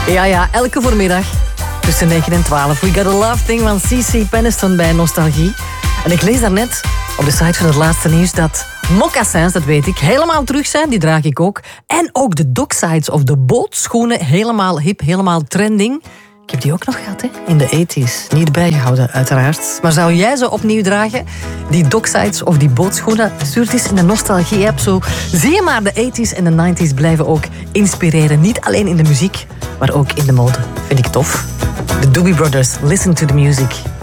Ja, elke voormiddag tussen 9 en 12. We Got a Love Thing van C.C. Peniston bij Nostalgie. En ik lees daarnet op de site van het laatste nieuws dat mocassins, dat weet ik, helemaal terug zijn. Die draag ik ook. En ook de docksides of de bootschoenen helemaal hip, helemaal trending. Ik heb die ook nog gehad, hè? In de 80's. Niet bijgehouden, uiteraard. Maar zou jij ze opnieuw dragen? Die docksides of die bootschoenen? Stuur het eens in de nostalgie-app. Zo zie je maar, de 80's en de 90's blijven ook inspireren. Niet alleen in de muziek, maar ook in de mode. Vind ik tof. De Doobie Brothers, Listen to the Music.